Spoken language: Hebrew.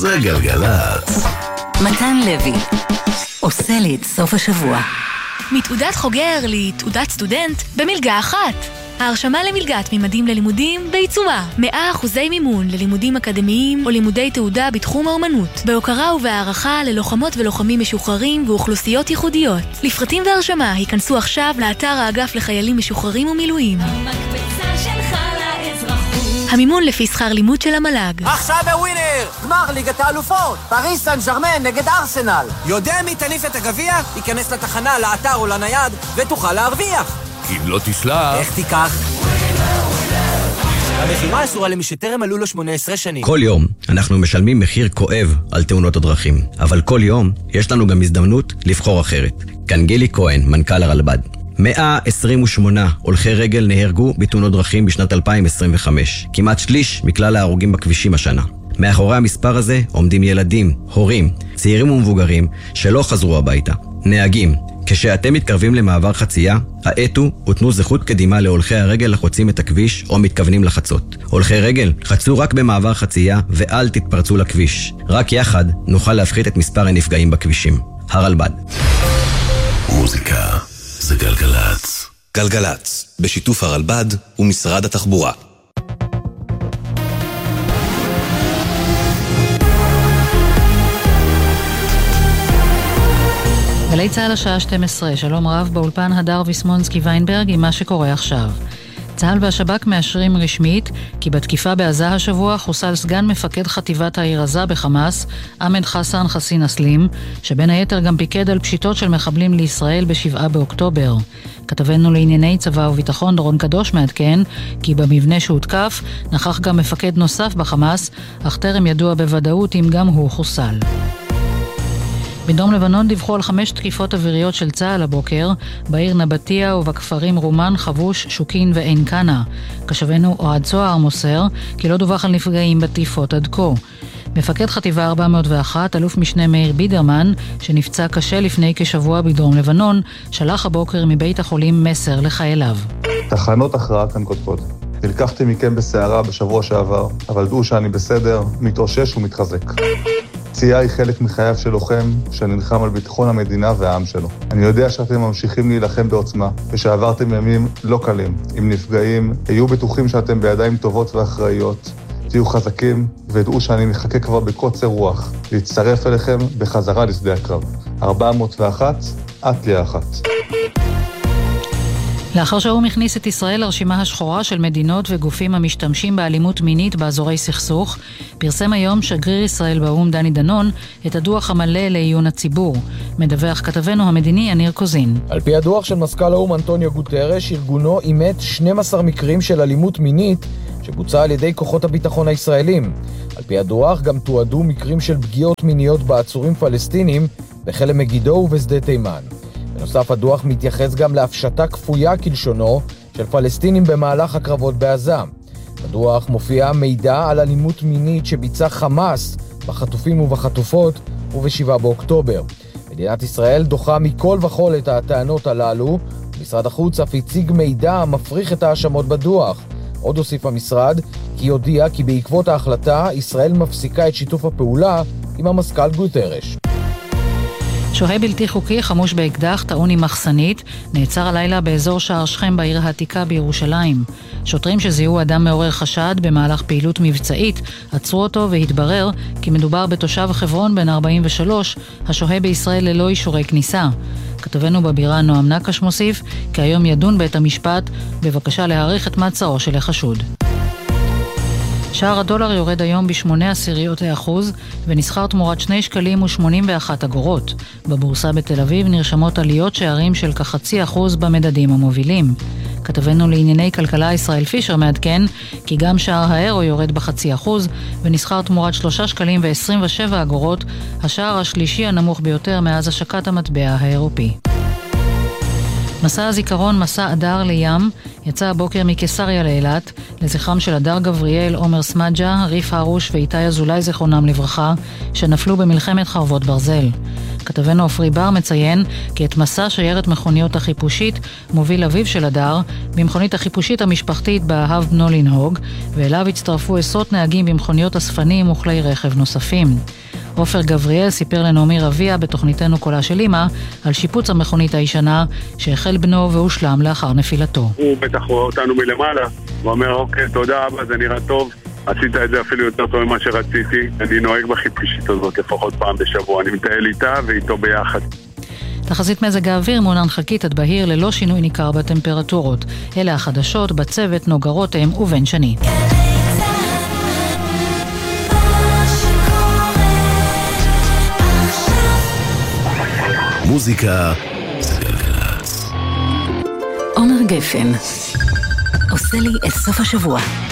זה גלגלת. מתן לוי עושה לי את סוף השבוע. מתעודת חוגר לתעודת סטודנט במלגה אחת. ההרשמה למלגת ממדים ללימודים בעיצומה. 100% מימון ללימודים אקדמיים או לימודי תעודה בתחום האומנות. בהוקרה ובהערכה ללוחמות ולוחמים משוחררים ואוכלוסיות ייחודיות. לפרטים והרשמה היכנסו עכשיו לאתר האגף לחיילים משוחררים ומילואים. המקבצה שלך לאזרחות. המימון לפי שכר לימוד של המל"ג. עכשיו בווינר! גמר ליגת האלופות! פריס סן ז'רמן נגד ארסנל! יודע מי תניף את הגביע? ייכנס לתחנה, לאתר או לנייד ותוכל להרוויח! אם לא תסלח... איך תיקח? המחירה אסורה למי שטרם מלאו לו 18 שנים. כל יום אנחנו משלמים מחיר כואב על תאונות הדרכים, אבל כל יום יש לנו גם הזדמנות לבחור אחרת. כאן גילי כהן, מנכ"ל הרלב"ד. 128 הולכי רגל נהרגו בתאונות דרכים בשנת 2025, כמעט שליש מכלל ההרוגים בכבישים השנה. מאחורי המספר הזה עומדים ילדים, הורים, צעירים ומבוגרים שלא חזרו הביתה. נהגים, כשאתם מתקרבים למעבר חצייה, האטו ותנו זכות קדימה להולכי הרגל החוצים את הכביש או מתכוונים לחצות. הולכי רגל, חצו רק במעבר חצייה ואל תתפרצו לכביש. רק יחד נוכל להפחית את מספר הנפגעים בכבישים. הרלב"ד. מוזיקה זה גלגלת. גלגלת, בשיתוף הרלב"ד ומשרד התחבורה. גלי צהל השעה 12, שלום רב באולפן הדר ויסמונסקי ויינברג עם מה שקורה עכשיו. צהל והשב"כ מאשרים רשמית כי בתקיפה בעזה השבוע חוסל סגן מפקד חטיבת העיר עזה בחמאס, עמד חסן חסין אסלים, שבין היתר גם פיקד על פשיטות של מחבלים לישראל ב7 באוקטובר. כתבנו לענייני צבא וביטחון דורון קדוש מעדכן כי במבנה שהותקף נכח גם מפקד נוסף בחמאס, אך טרם ידוע בוודאות אם גם הוא חוסל. בדרום לבנון דיווחו על 5 תקיפות אוויריות של צה"ל הבוקר, בעיר נבטיה ובכפרים רומן, חבוש, שוקין ועין קנה. קשבנו אוהד צוהר מוסר כי לא דווח על נפגעים בתקיפות עד כה. מפקד חטיבה 401, אלוף משנה מאיר בידרמן, שנפצע קשה לפני כשבוע בדרום לבנון, שלח הבוקר מבית החולים מסר לחייליו. תחנות הכרעה כאן כותבות. נלקחתי מכם בסערה בשבוע שעבר, אבל דעו שאני בסדר, מתאושש ומתחזק. פציעה היא חלק מחייו של לוחם שנלחם על ביטחון המדינה והעם שלו. אני יודע שאתם ממשיכים להילחם בעוצמה, ושעברתם ימים לא קלים. עם נפגעים, היו בטוחים שאתם בידיים טובות ואחראיות. תהיו חזקים, ודעו שאני מחכה כבר בקוצר רוח להצטרף אליכם בחזרה לשדה הקרב. 401, את לי האחת. לאחר שהאו"ם הכניס את ישראל לרשימה השחורה של מדינות וגופים המשתמשים באלימות מינית באזורי סכסוך, פרסם היום שגריר ישראל באו"ם דני דנון את הדוח המלא לעיון הציבור. מדווח כתבנו המדיני יניר קוזין. על פי הדוח של מזכ"ל האו"ם אנטוניו גוטרש, ארגונו אימת 12 מקרים של אלימות מינית שבוצע על ידי כוחות הביטחון הישראלים. על פי הדוח גם תועדו מקרים של פגיעות מיניות בעצורים פלסטינים בחלם מגידו ובשדה תימן. בנוסף, הדוח מתייחס גם להפשטה כפויה כלשונו של פלסטינים במהלך הקרבות בעזה. בדוח מופיע מידע על אלימות מינית שביצע חמאס בחטופים ובחטופות וב7 באוקטובר. מדינת ישראל דוחה מכל וכל את הטענות הללו. משרד החוץ אף הציג מידע המפריך את האשמות בדוח. עוד הוסיף המשרד כי הודיע כי בעקבות ההחלטה ישראל מפסיקה את שיתוף הפעולה עם המזכ"ל גוטרש. שוהה בלתי חוקי חמוש באקדח טעון עם מחסנית נעצר הלילה באזור שער שכם בעיר העתיקה בירושלים. שוטרים שזיהו אדם מעורר חשד במהלך פעילות מבצעית עצרו אותו והתברר כי מדובר בתושב חברון בן 43 השוהה בישראל ללא אישורי כניסה. כתבנו בבירה נועם נקש מוסיף כי היום ידון בית המשפט בבקשה להאריך את מעצרו של החשוד. שער הדולר יורד היום ב0.8% ונסחר תמורת 2 שקלים ו81 אגורות. בבורסה בתל אביב נרשמות עליות שערים של כ0.5% במדדים המובילים. כתבנו לענייני כלכלה ישראל פישר מעדכן כי גם שער האירו יורד ב0.5% ונסחר תמורת 3 שקלים ו27 אגורות, השער השלישי הנמוך ביותר מאז השקת המטבע האירופי. מסע הזיכרון מסע אדר לים יצא הבוקר מקיסריה לאילת לזכרם של אדר גבריאל, עומר סמדג'ה, ריף הרוש ואיתי אזולאי זכרונם לברכה שנפלו במלחמת חרבות ברזל. כתבנו עופרי בר מציין כי את מסע שיירת מכוניות החיפושית מוביל אביו של הדר במכונית החיפושית המשפחתית באהב בנו לנהוג, ואליו הצטרפו עשרות נהגים במכוניות אספנים וכלי רכב נוספים. עופר גבריאל סיפר לנעמי רביע בתוכניתנו קולה של אמא על שיפוץ המכונית הישנה שהחל בנו והושלם לאחר נפילתו. הוא בטח רואה אותנו מלמעלה, הוא אומר אוקיי תודה אבא, זה נראה טוב, עשית את זה אפילו יותר טוב ממה שרציתי. אני נוהג בחיפושית הזאת לפחות פעם בשבוע, אני מטייל איתה ואיתו ביחד. תחזית מזג האוויר מעונן חכית עד בהיר ללא שינוי ניכר בטמפרטורות. אלה החדשות בצוות נוגה רותם ובן שני. מוזיקה זה גלגלצ. עומר גפן עושה לי את סוף השבוע.